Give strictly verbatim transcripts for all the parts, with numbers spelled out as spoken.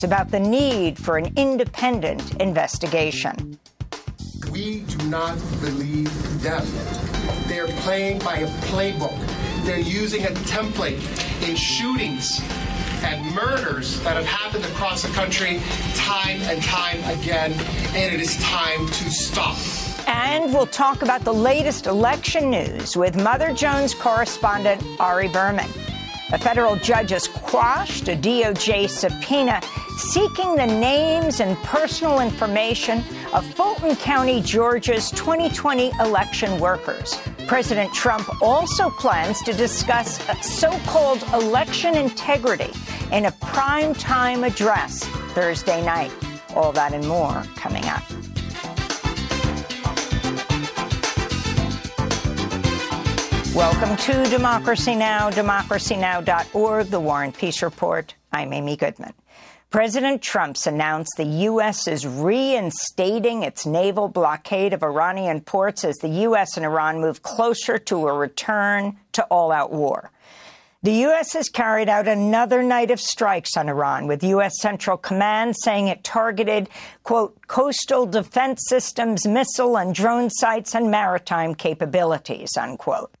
It's about the need for an independent investigation. We do not believe them. They're playing by a playbook. They're using a template in shootings and murders that have happened across the country time and time again, and it is time to stop. And we'll talk about the latest election news with Mother Jones correspondent Ari Berman. A federal judge has quashed a D O J subpoena seeking the names and personal information of Fulton County, Georgia's twenty twenty election workers. President Trump also plans to discuss so-called election integrity in a prime-time address Thursday night. All that and more coming up. Welcome to Democracy Now!, democracy now dot org, the War and Peace Report. I'm Amy Goodman. President Trump's announced the U S is reinstating its naval blockade of Iranian ports as the U S and Iran move closer to a return to all-out war. The U S has carried out another night of strikes on Iran, with U S Central Command saying it targeted, quote, coastal defense systems, missile and drone sites, and maritime capabilities, unquote.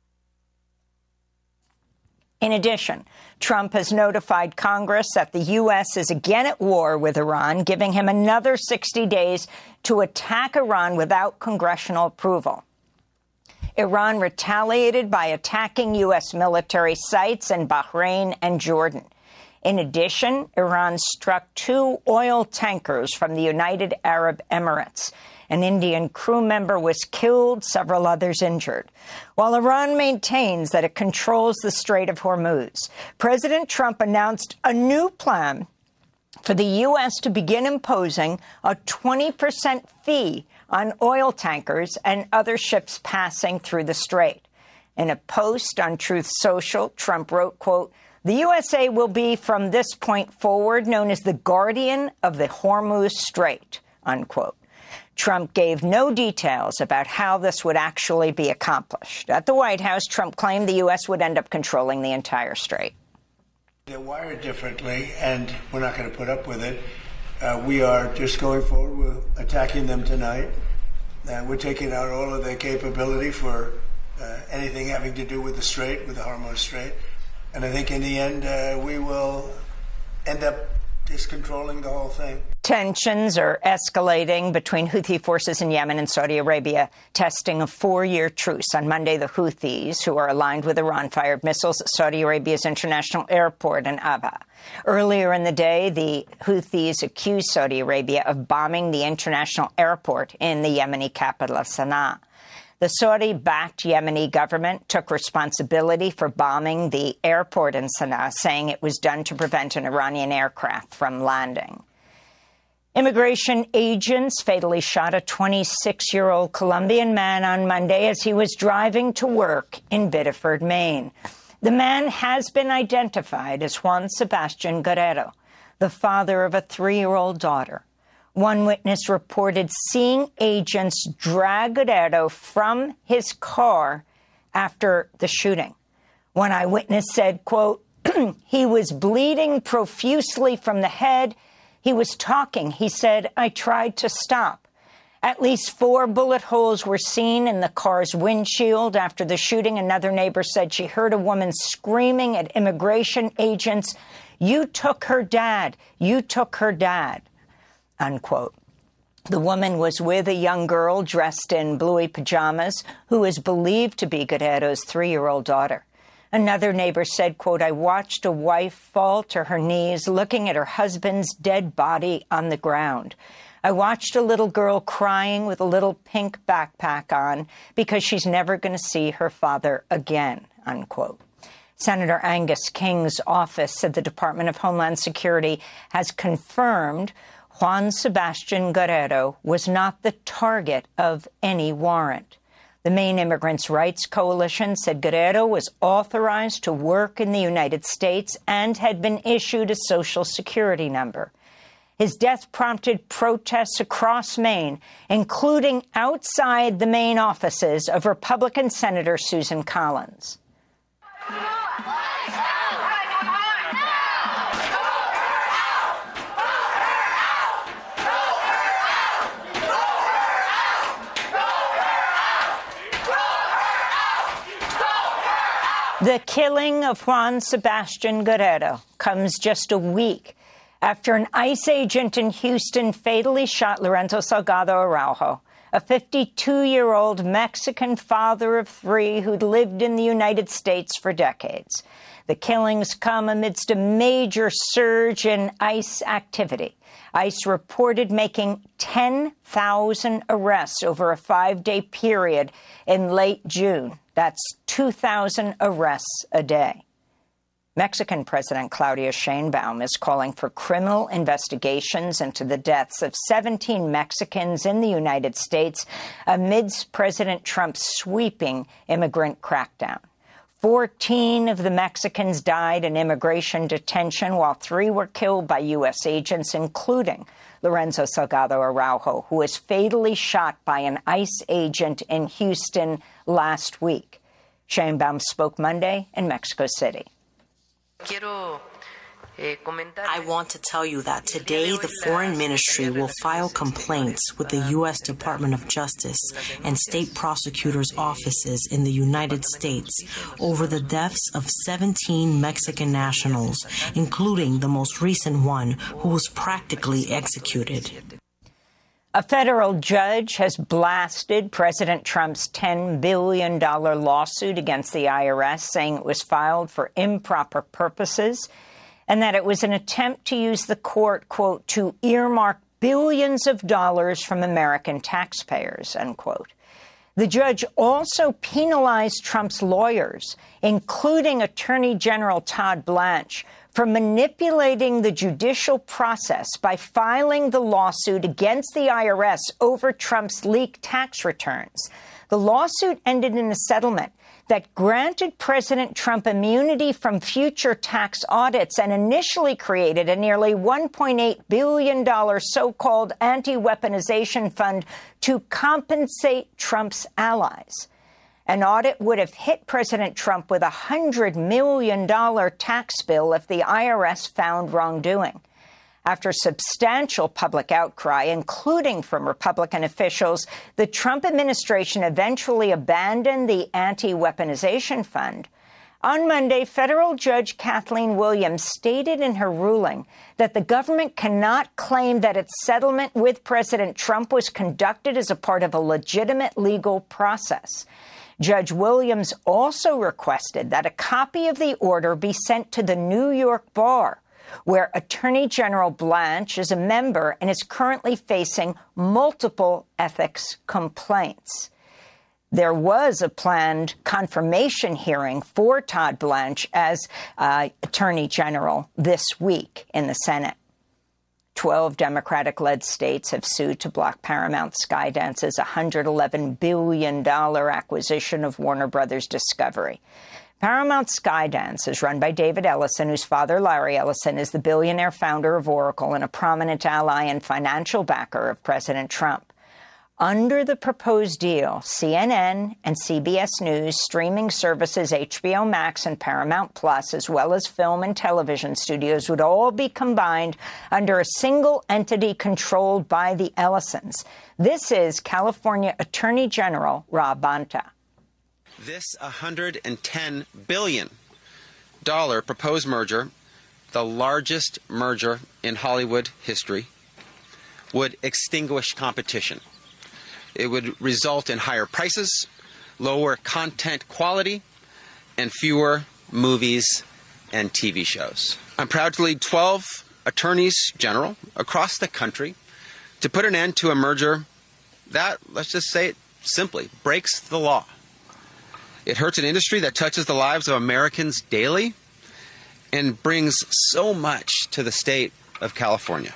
In addition, Trump has notified Congress that the U S is again at war with Iran, giving him another sixty days to attack Iran without congressional approval. Iran retaliated by attacking U S military sites in Bahrain and Jordan. In addition, Iran struck two oil tankers from the United Arab Emirates. An Indian crew member was killed, several others injured. While Iran maintains that it controls the Strait of Hormuz, President Trump announced a new plan for the U S to begin imposing a twenty percent fee on oil tankers and other ships passing through the strait. In a post on Truth Social, Trump wrote, quote, "The U S A will be from this point forward known as the guardian of the Hormuz Strait," unquote. Trump gave no details about how this would actually be accomplished. At the White House, Trump claimed the U S would end up controlling the entire strait. They're wired differently, and we're not going to put up with it. Uh, we are just going forward. We're attacking them tonight. Uh, we're taking out all of their capability for uh, anything having to do with the strait, with the Hormuz Strait. And I think in the end, uh, we will end up just controlling the whole thing. Tensions are escalating between Houthi forces in Yemen and Saudi Arabia, testing a four-year truce. On Monday, the Houthis, who are aligned with Iran, fired missiles at Saudi Arabia's international airport in Abha. Earlier in the day, the Houthis accused Saudi Arabia of bombing the international airport in the Yemeni capital of Sana'a. The Saudi-backed Yemeni government took responsibility for bombing the airport in Sana'a, saying it was done to prevent an Iranian aircraft from landing. Immigration agents fatally shot a twenty-six-year-old Colombian man on Monday as he was driving to work in Biddeford, Maine. The man has been identified as Juan Sebastian Guerrero, the father of a three-year-old daughter. One witness reported seeing agents drag Guerrero from his car after the shooting. One eyewitness said, quote, "He was bleeding profusely from the head. He was talking. He said, 'I tried to stop.'" At least four bullet holes were seen in the car's windshield after the shooting. Another neighbor said she heard a woman screaming at immigration agents, "You took her dad. You took her dad." Unquote. The woman was with a young girl dressed in bluey pajamas who is believed to be Guerrero's three-year-old daughter. Another neighbor said, quote, "I watched a wife fall to her knees looking at her husband's dead body on the ground. I watched a little girl crying with a little pink backpack on because she's never going to see her father again," unquote. Senator Angus King's office said the Department of Homeland Security has confirmed Juan Sebastian Guerrero was not the target of any warrant. The Maine Immigrants' Rights Coalition said Guerrero was authorized to work in the United States and had been issued a Social Security number. His death prompted protests across Maine, including outside the Maine offices of Republican Senator Susan Collins. The killing of Juan Sebastian Guerrero comes just a week after an ICE agent in Houston fatally shot Lorenzo Salgado Araujo, a fifty-two-year-old Mexican father of three who'd lived in the United States for decades. The killings come amidst a major surge in ICE activity. ICE reported making ten thousand arrests over a five-day period in late June. That's two thousand arrests a day. Mexican President Claudia Sheinbaum is calling for criminal investigations into the deaths of seventeen Mexicans in the United States amidst President Trump's sweeping immigrant crackdown. Fourteen of the Mexicans died in immigration detention, while three were killed by U S agents, including Lorenzo Salgado Araujo, who was fatally shot by an ICE agent in Houston last week. Sheinbaum spoke Monday in Mexico City. I want to tell you that today the Foreign Ministry will file complaints with the U S Department of Justice and state prosecutors' offices in the United States over the deaths of seventeen Mexican nationals, including the most recent one who was practically executed. A federal judge has blasted President Trump's ten billion dollars lawsuit against the I R S, saying it was filed for improper purposes and that it was an attempt to use the court, quote, to earmark billions of dollars from American taxpayers, unquote. The judge also penalized Trump's lawyers, including Attorney General Todd Blanche, for manipulating the judicial process by filing the lawsuit against the I R S over Trump's leaked tax returns. The lawsuit ended in a settlement that granted President Trump immunity from future tax audits and initially created a nearly one point eight billion dollars so-called anti-weaponization fund to compensate Trump's allies. An audit would have hit President Trump with a one hundred million dollars tax bill if the I R S found wrongdoing. After substantial public outcry, including from Republican officials, the Trump administration eventually abandoned the anti-weaponization fund. On Monday, federal judge Kathleen Williams stated in her ruling that the government cannot claim that its settlement with President Trump was conducted as a part of a legitimate legal process. Judge Williams also requested that a copy of the order be sent to the New York Bar, where Attorney General Blanche is a member and is currently facing multiple ethics complaints. There was a planned confirmation hearing for Todd Blanche as uh, Attorney General this week in the Senate. Twelve Democratic-led states have sued to block Paramount Skydance's one hundred eleven billion dollars acquisition of Warner Brothers Discovery. Paramount Skydance is run by David Ellison, whose father, Larry Ellison, is the billionaire founder of Oracle and a prominent ally and financial backer of President Trump. Under the proposed deal, C N N and C B S News, streaming services H B O Max and Paramount Plus, as well as film and television studios, would all be combined under a single entity controlled by the Ellisons. This is California Attorney General Rob Bonta. This one hundred ten billion dollars proposed merger, the largest merger in Hollywood history, would extinguish competition. It would result in higher prices, lower content quality, and fewer movies and T V shows. I'm proud to lead twelve attorneys general across the country to put an end to a merger that, let's just say it simply, breaks the law. It hurts an industry that touches the lives of Americans daily and brings so much to the state of California.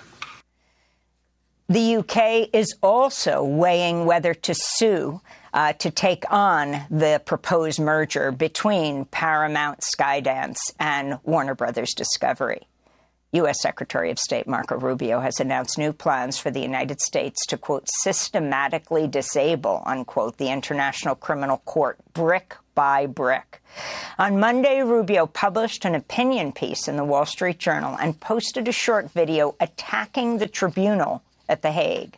The U K is also weighing whether to sue uh, to take on the proposed merger between Paramount Skydance and Warner Brothers Discovery. U S Secretary of State Marco Rubio has announced new plans for the United States to, quote, systematically disable, unquote, the International Criminal Court brick by brick. On Monday, Rubio published an opinion piece in the Wall Street Journal and posted a short video attacking the tribunal at The Hague.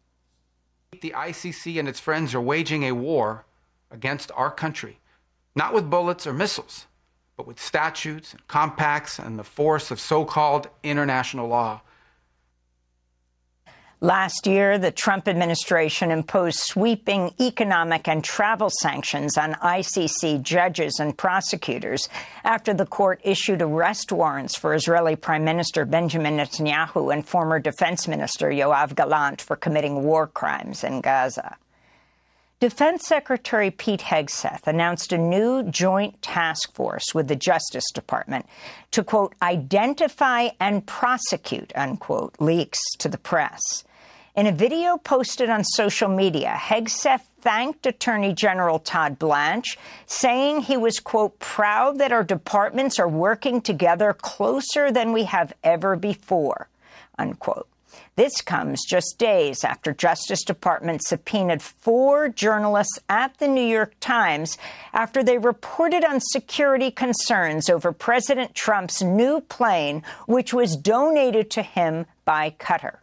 The I C C and its friends are waging a war against our country, not with bullets or missiles, but with statutes, and compacts, and the force of so-called international law. Last year, the Trump administration imposed sweeping economic and travel sanctions on I C C judges and prosecutors after the court issued arrest warrants for Israeli Prime Minister Benjamin Netanyahu and former Defense Minister Yoav Gallant for committing war crimes in Gaza. Defense Secretary Pete Hegseth announced a new joint task force with the Justice Department to, quote, identify and prosecute, unquote, leaks to the press. In a video posted on social media, Hegseth thanked Attorney General Todd Blanche, saying he was, quote, proud that our departments are working together closer than we have ever before, unquote. This comes just days after Justice Department subpoenaed four journalists at the New York Times after they reported on security concerns over President Trump's new plane, which was donated to him by Qatar.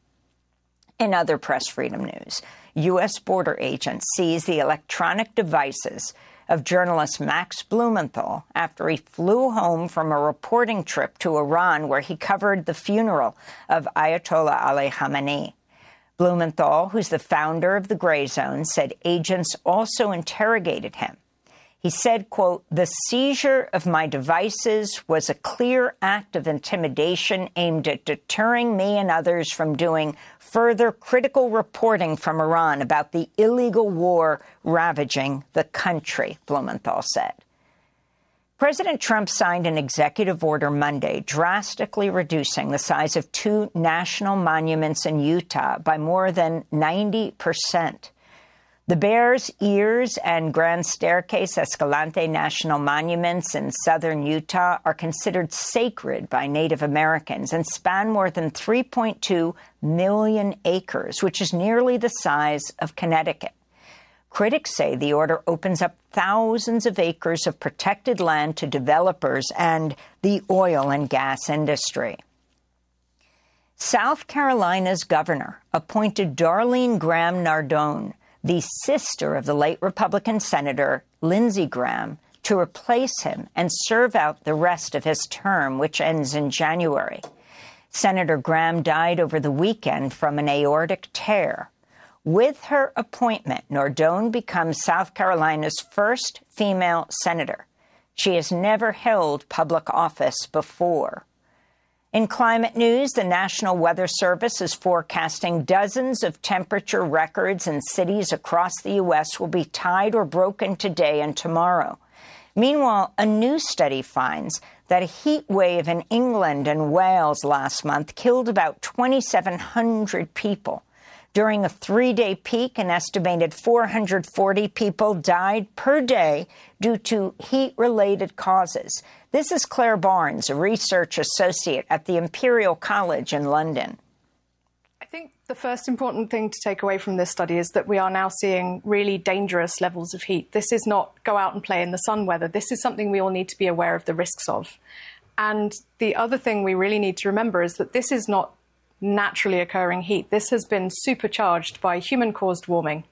In other press freedom news, U S border agents seized the electronic devices of journalist Max Blumenthal after he flew home from a reporting trip to Iran where he covered the funeral of Ayatollah Ali Khamenei. Blumenthal, who's the founder of the Gray Zone, said agents also interrogated him. He said, quote, the seizure of my devices was a clear act of intimidation aimed at deterring me and others from doing further critical reporting from Iran about the illegal war ravaging the country, Blumenthal said. President Trump signed an executive order Monday drastically reducing the size of two national monuments in Utah by more than ninety percent. The Bears Ears and Grand Staircase Escalante National Monuments in southern Utah are considered sacred by Native Americans and span more than three point two million acres, which is nearly the size of Connecticut. Critics say the order opens up thousands of acres of protected land to developers and the oil and gas industry. South Carolina's governor appointed Darlene Graham Nardone, the sister of the late Republican Senator Lindsey Graham, to replace him and serve out the rest of his term, which ends in January. Senator Graham died over the weekend from an aortic tear. With her appointment, Nardone becomes South Carolina's first female senator. She has never held public office before. In climate news, the National Weather Service is forecasting dozens of temperature records in cities across the U S will be tied or broken today and tomorrow. Meanwhile, a new study finds that a heat wave in England and Wales last month killed about twenty-seven hundred people. During a three-day peak, an estimated four hundred forty people died per day due to heat-related causes. This is Claire Barnes, a research associate at the Imperial College in London. I think the first important thing to take away from this study is that we are now seeing really dangerous levels of heat. This is not go out and play in the sun weather. This is something we all need to be aware of the risks of. And the other thing we really need to remember is that this is not naturally occurring heat. This has been supercharged by human-caused warming.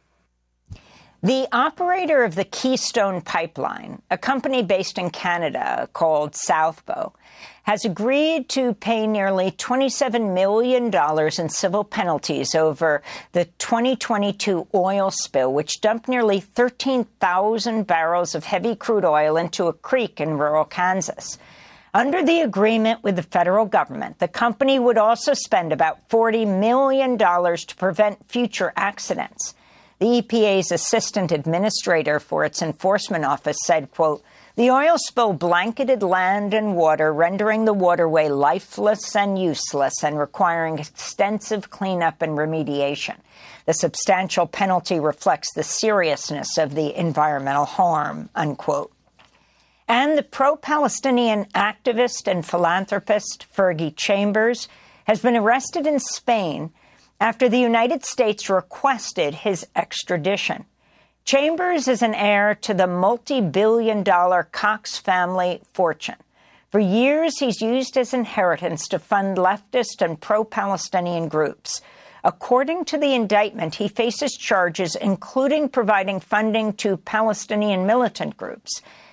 The operator of the Keystone Pipeline, a company based in Canada called Southbow, has agreed to pay nearly twenty-seven million dollars in civil penalties over the twenty twenty-two oil spill, which dumped nearly thirteen thousand barrels of heavy crude oil into a creek in rural Kansas. Under the agreement with the federal government, the company would also spend about forty million dollars to prevent future accidents. The E P A's assistant administrator for its enforcement office said, quote, the oil spill blanketed land and water, rendering the waterway lifeless and useless and requiring extensive cleanup and remediation. The substantial penalty reflects the seriousness of the environmental harm, unquote. And the pro-Palestinian activist and philanthropist Fergie Chambers has been arrested in Spain after the United States requested his extradition. Chambers is an heir to the multi-billion dollar Cox family fortune. For years, he's used his inheritance to fund leftist and pro-Palestinian groups. According to the indictment, he faces charges including providing funding to Palestinian militant groups.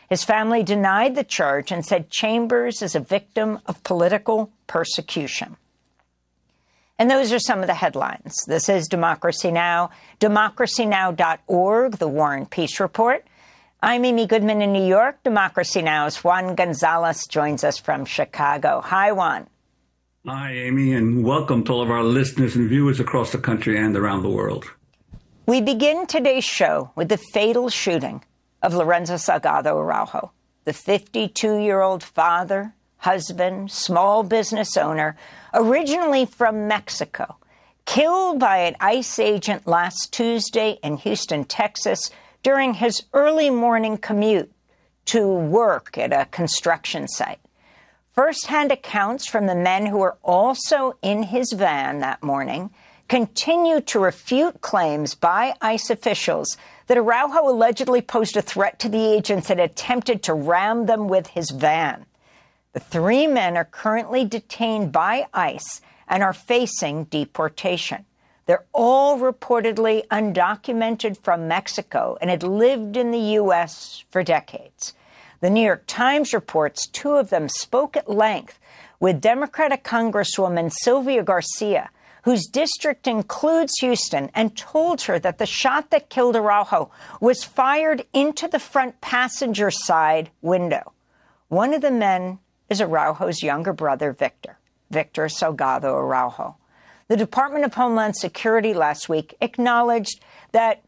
His family denied the charge and said Chambers is a victim of political persecution. And those are some of the headlines. This is Democracy Now!, democracy now dot org, the War and Peace Report. I'm Amy Goodman in New York. Democracy Now!'s Juan Gonzalez joins us from Chicago. Hi, Juan. Hi, Amy, and welcome to all of our listeners and viewers across the country and around the world. We begin today's show with the fatal shooting of Lorenzo Salgado Araujo, the fifty-two-year-old father, husband, small business owner, originally from Mexico, killed by an ICE agent last Tuesday in Houston, Texas, during his early morning commute to work at a construction site. First-hand accounts from the men who were also in his van that morning continue to refute claims by ICE officials that Araujo allegedly posed a threat to the agents and attempted to ram them with his van. The three men are currently detained by ICE and are facing deportation. They're all reportedly undocumented from Mexico and had lived in the U S for decades. The New York Times reports two of them spoke at length with Democratic Congresswoman Sylvia Garcia, whose district includes Houston, and told her that the shot that killed Araujo was fired into the front passenger side window. One of the men is Araujo's younger brother, Victor, Victor Salgado Araujo. The Department of Homeland Security last week acknowledged that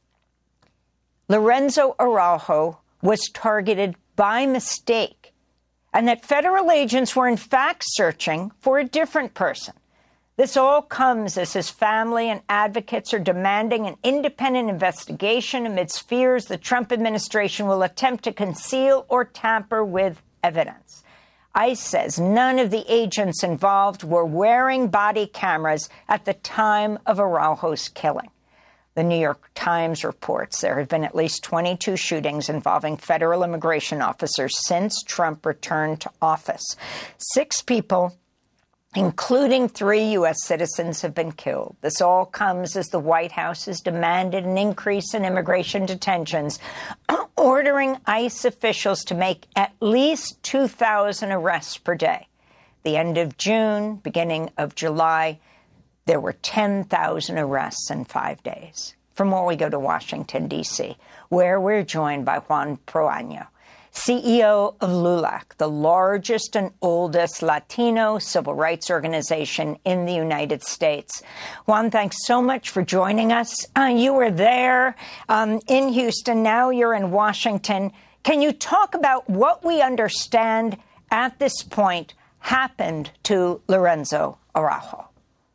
Lorenzo Araujo was targeted by mistake and that federal agents were in fact searching for a different person. This all comes as his family and advocates are demanding an independent investigation amidst fears the Trump administration will attempt to conceal or tamper with evidence. ICE says none of the agents involved were wearing body cameras at the time of Araujo's killing. The New York Times reports there have been at least twenty-two shootings involving federal immigration officers since Trump returned to office. Six people, including three U S citizens, have been killed. This all comes as the White House has demanded an increase in immigration detentions, ordering ICE officials to make at least two thousand arrests per day. The end of June, beginning of July, there were ten thousand arrests in five days. From more, we go to Washington, D C, where we're joined by Juan Proaño, C E O of LULAC, the largest and oldest Latino civil rights organization in the United States. Juan, thanks so much for joining us. Uh, you were there um, in Houston. Now you're in Washington. Can you talk about what we understand at this point happened to Lorenzo Araujo?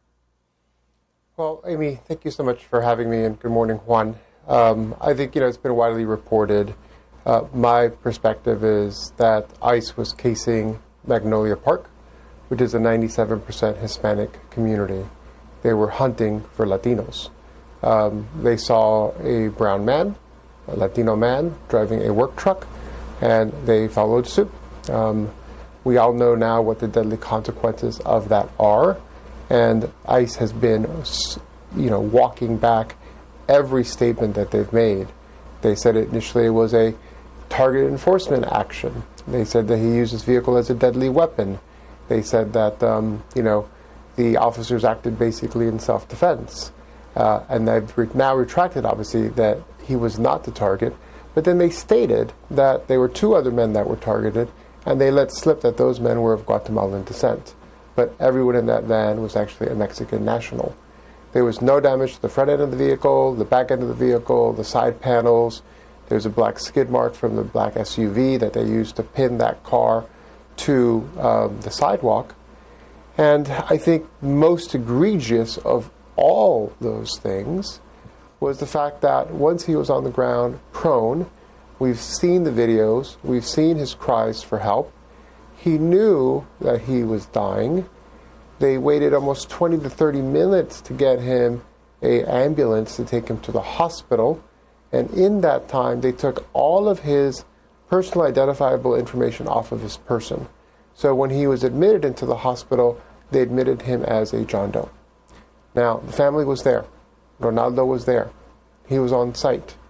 Well, Amy, thank you so much for having me, and good morning, Juan. Um, I think, you know, it's been widely reported. Uh, my perspective is that ICE was casing Magnolia Park, which is a ninety-seven percent Hispanic community. They were hunting for Latinos. Um, they saw a brown man, a Latino man, driving a work truck, and they followed suit. Um, we all know now what the deadly consequences of that are, and ICE has been, you know, walking back every statement that they've made. They said it initially was a targeted enforcement action. They said that he used his vehicle as a deadly weapon. They said that, um, you know, the officers acted basically in self-defense. Uh, and they've re- now retracted, obviously, that he was not the target. But then they stated that there were two other men that were targeted, and they let slip that those men were of Guatemalan descent. But everyone in that van was actually a Mexican national. There was no damage to the front end of the vehicle, the back end of the vehicle, the side panels. There's a black skid mark from the black S U V that they used to pin that car to um, the sidewalk. And I think most egregious of all those things was the fact that once he was on the ground prone, we've seen the videos, we've seen his cries for help. He knew that he was dying. They waited almost twenty to thirty minutes to get him an ambulance to take him to the hospital. And in that time, they took all of his personal identifiable information off of his person. So when he was admitted into the hospital, they admitted him as a John Doe. Now, the family was there. Ronaldo was there. He was on site.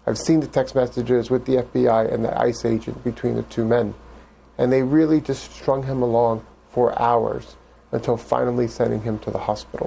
I've seen the text messages with the F B I and the ICE agent between the two men. And they really just strung him along for hours until finally sending him to the hospital.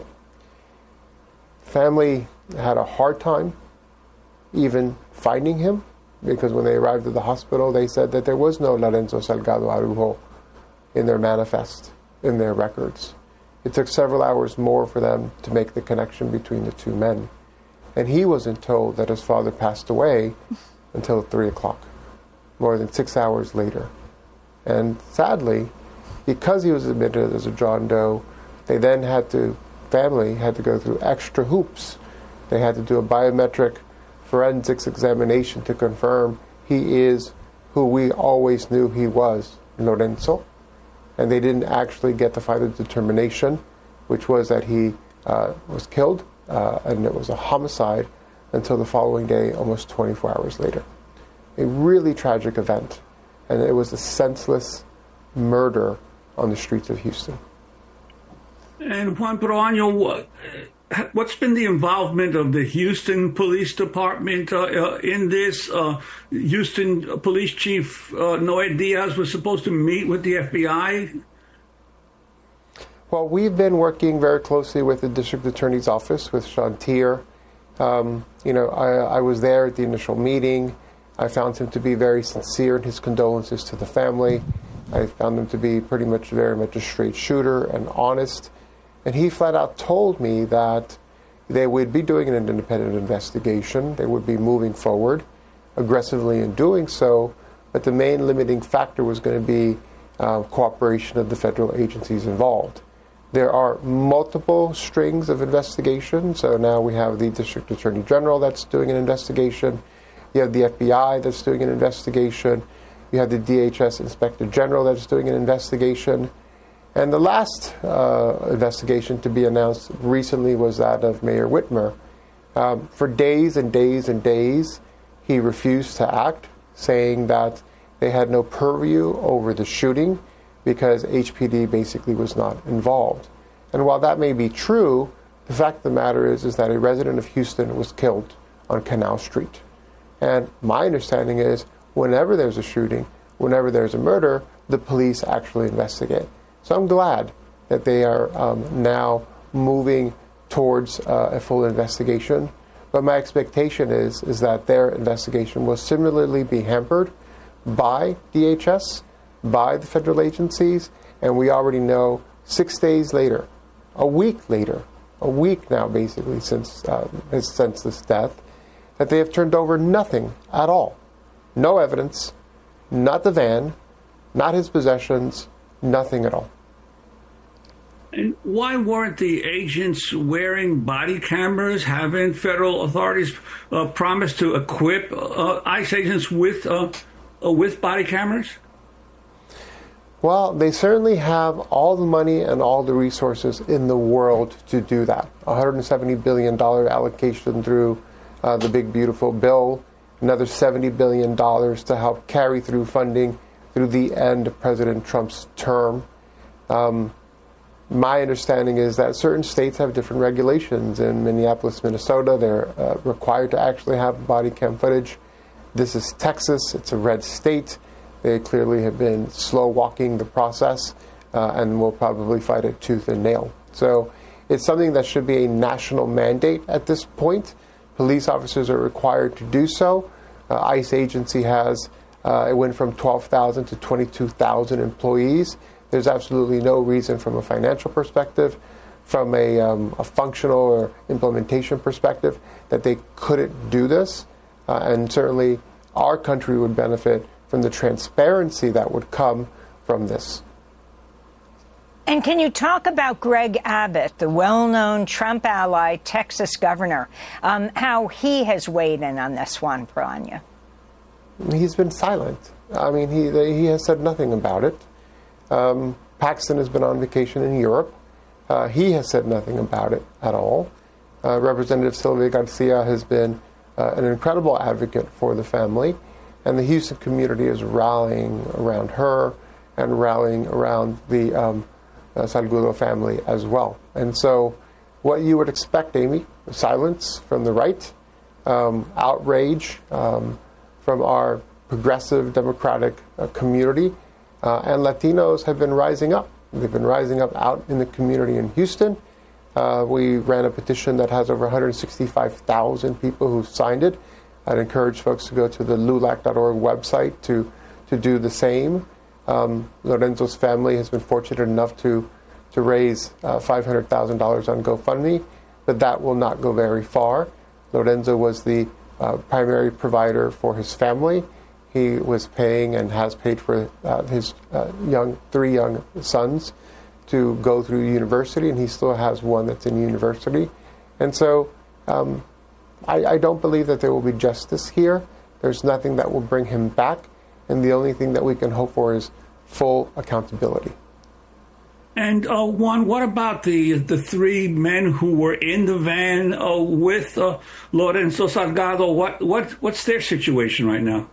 Family had a hard time even finding him, because when they arrived at the hospital, they said that there was no Lorenzo Salgado Araujo in their manifest, in their records. It took several hours more for them to make the connection between the two men. And he wasn't told that his father passed away until three o'clock, more than six hours later. And sadly, because he was admitted as a John Doe, they then had to, family had to go through extra hoops. They had to do a biometric forensics examination to confirm he is who we always knew he was, Lorenzo. And they didn't actually get the final determination, which was that he uh, was killed, uh, and it was a homicide, until the following day, almost twenty-four hours later. A really tragic event, and it was a senseless murder on the streets of Houston. And Juan Proaño, what, what's been the involvement of the Houston Police Department uh, uh, in this? Uh, Houston Police Chief uh, Noe Diaz was supposed to meet with the F B I. Well, we've been working very closely with the District Attorney's Office, with Sean Tier. Um, you know, I, I was there at the initial meeting. I found him to be very sincere in his condolences to the family. I found him to be pretty much very much a straight shooter and honest. And he flat out told me that they would be doing an independent investigation. They would be moving forward aggressively in doing so. But the main limiting factor was going to be uh, cooperation of the federal agencies involved. There are multiple strings of investigation. So now we have the District Attorney General that's doing an investigation. You have the F B I that's doing an investigation. You have the D H S Inspector General that's doing an investigation. And the last uh, investigation to be announced recently was that of Mayor Whitmer. Um, for days and days and days, he refused to act, saying that they had no purview over the shooting because H P D basically was not involved. And while that may be true, the fact of the matter is, is that a resident of Houston was killed on Canal Street. And my understanding is, whenever there's a shooting, whenever there's a murder, the police actually investigate. So I'm glad that they are um, now moving towards uh, a full investigation. But my expectation is, is that their investigation will similarly be hampered by D H S, by the federal agencies, and we already know six days later, a week later, a week now basically since uh, his senseless death, that they have turned over nothing at all. No evidence, not the van, not his possessions, nothing at all. And why weren't the agents wearing body cameras? Haven't federal authorities uh, promised to equip uh, ICE agents with uh, uh, with body cameras? Well, they certainly have all the money and all the resources in the world to do that. one hundred seventy billion dollars allocation through uh, the big, beautiful bill, another seventy billion dollars to help carry through funding through the end of President Trump's term. Um, my understanding is that certain states have different regulations. In Minneapolis, Minnesota, they're uh, required to actually have body cam footage. This is Texas. It's a red state. They clearly have been slow walking the process uh, and will probably fight it tooth and nail. So it's something that should be a national mandate at this point. Police officers are required to do so. Uh, ICE agency has, uh, it went from twelve thousand to twenty-two thousand employees. There's absolutely no reason from a financial perspective, from a, um, a functional or implementation perspective, that they couldn't do this. Uh, and certainly our country would benefit from the transparency that would come from this. And can you talk about Greg Abbott, the well-known Trump ally, Texas governor, um, how he has weighed in on this one, Proaño? He's been silent. I mean, he he has said nothing about it. Um, Paxton has been on vacation in Europe. Uh, he has said nothing about it at all. Uh, Representative Sylvia Garcia has been uh, an incredible advocate for the family, and the Houston community is rallying around her and rallying around the um, uh, Salgado family as well. And so what you would expect, Amy, silence from the right, um, outrage um, from our progressive democratic uh, community, uh, and Latinos have been rising up. They've been rising up out in the community in Houston. Uh, we ran a petition that has over one hundred sixty-five thousand people who signed it. I'd encourage folks to go to the L U L A C dot org website to, to do the same. Um, Lorenzo's family has been fortunate enough to, to raise uh, five hundred thousand dollars on GoFundMe, but that will not go very far. Lorenzo was the uh, primary provider for his family. He was paying and has paid for uh, his uh, young three young sons to go through university, and he still has one that's in university. And so um, I, I don't believe that there will be justice here. There's nothing that will bring him back, and the only thing that we can hope for is full accountability. And uh, Juan, what about the the three men who were in the van uh, with uh, Lorenzo Salgado? What what what's their situation right now?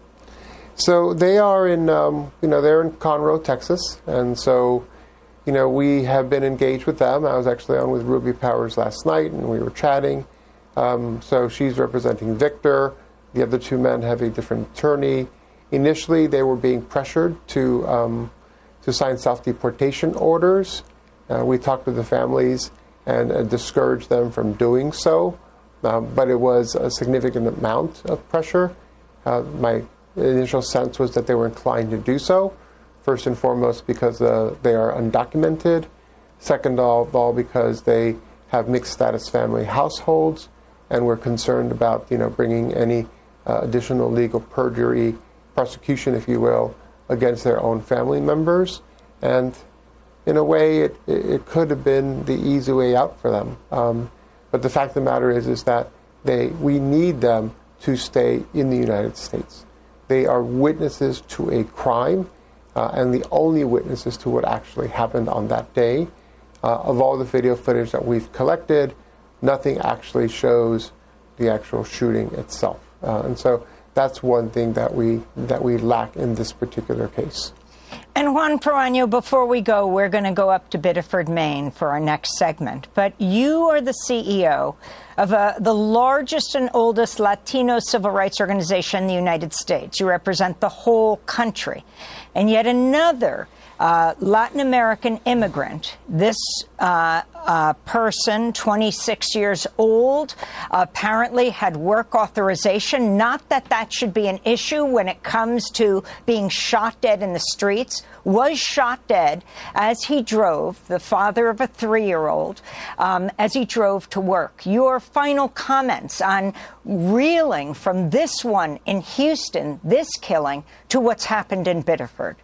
So they are in, um, you know, they're in Conroe, Texas, and so, you know, we have been engaged with them. I was actually on with Ruby Powers last night, and we were chatting. Um, so she's representing Victor. The other two men have a different attorney. Initially, they were being pressured to um, to sign self-deportation orders. Uh, we talked with the families and uh, discouraged them from doing so, um, but it was a significant amount of pressure. Uh, my initial sense was that they were inclined to do so, first and foremost because uh, they are undocumented, second of all because they have mixed status family households, and we're concerned about, you know, bringing any uh, additional legal perjury prosecution, if you will, against their own family members. And in a way, it, it could have been the easy way out for them. Um, but the fact of the matter is, is that they we need them to stay in the United States. They are witnesses to a crime, uh, and the only witnesses to what actually happened on that day. Uh, of all the video footage that we've collected, nothing actually shows the actual shooting itself. Uh, and so that's one thing that we that we lack in this particular case. And Juan Proaño, before we go, we're going to go up to Biddeford, Maine for our next segment. But you are the C E O of uh, the largest and oldest Latino civil rights organization in the United States. You represent the whole country. And yet another uh, Latin American immigrant, this uh, uh, person, twenty-six years old, apparently had work authorization. Not that that should be an issue when it comes to being shot dead in the streets, was shot dead as he drove, the father of a three-year-old, um, as he drove to work. Your final comments on reeling from this one in Houston, this killing, to what's happened in Biddeford.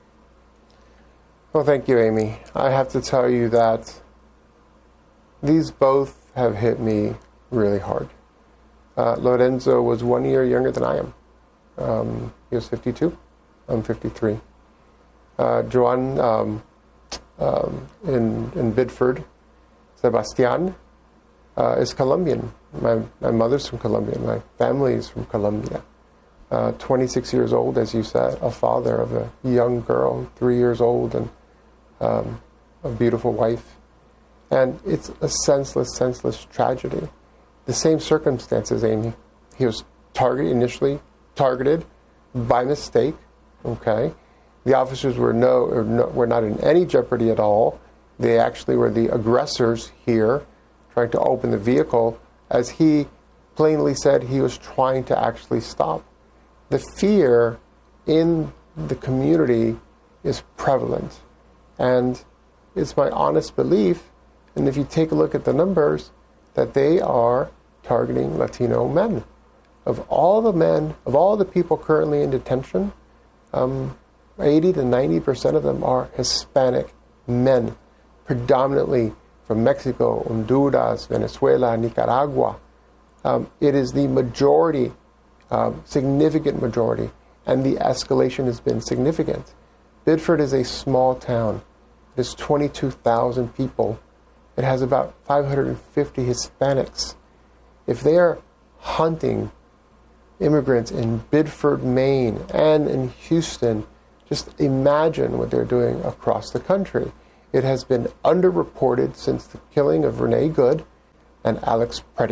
Well, thank you, Amy. I have to tell you that these both have hit me really hard. Uh, Lorenzo was one year younger than I am. Um, he was fifty-two. I'm fifty-three. Uh, Joan um, um, in, in Biddeford, Sebastian, uh, is Colombian. My, my mother's from Colombia. My family is from Colombia. Uh, twenty-six years old, as you said, a father of a young girl, three years old, and um, a beautiful wife. And it's a senseless, senseless tragedy. The same circumstances, Amy. He was targeted, initially targeted by mistake, okay? The officers were no, or no, were not in any jeopardy at all. They actually were the aggressors here, trying to open the vehicle, as he plainly said he was trying to actually stop. The fear in the community is prevalent. And it's my honest belief, and if you take a look at the numbers, that they are targeting Latino men. Of all the men, of all the people currently in detention, um, eighty to ninety percent of them are Hispanic men, predominantly from Mexico, Honduras, Venezuela, Nicaragua. Um, it is the majority, um, significant majority, and the escalation has been significant. Biddeford is a small town. It is twenty-two thousand people. It has about five hundred fifty Hispanics. If they are hunting immigrants in Biddeford, Maine, and in Houston, just imagine what they're doing across the country. It has been underreported since the killing of Renee Good and Alex Preddy.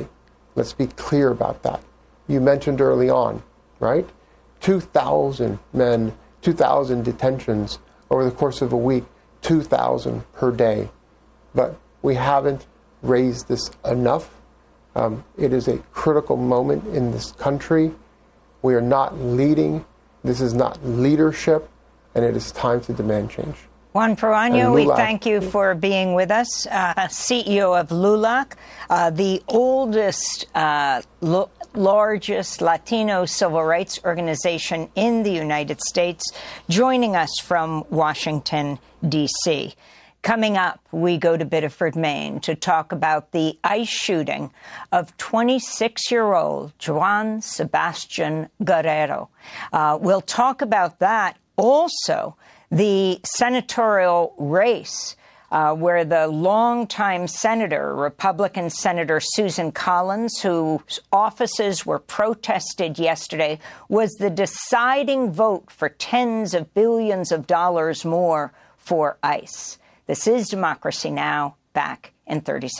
Let's be clear about that. You mentioned early on, right? two thousand men, two thousand detentions over the course of a week, two thousand per day. But we haven't raised this enough. Um, it is a critical moment in this country. We are not leading. This is not leadership, and it is time to demand change. Juan Perano, we thank you for being with us, uh, C E O of LULAC, uh, the oldest, uh, lo- largest Latino civil rights organization in the United States, joining us from Washington, D C Coming up, we go to Biddeford, Maine, to talk about the ICE shooting of twenty-six-year-old Juan Sebastian Guerrero. Uh, we'll talk about that. Also, the senatorial race, uh, where the longtime senator, Republican Senator Susan Collins, whose offices were protested yesterday, was the deciding vote for tens of billions of dollars more for ICE. This is Democracy Now!, back in thirty seconds.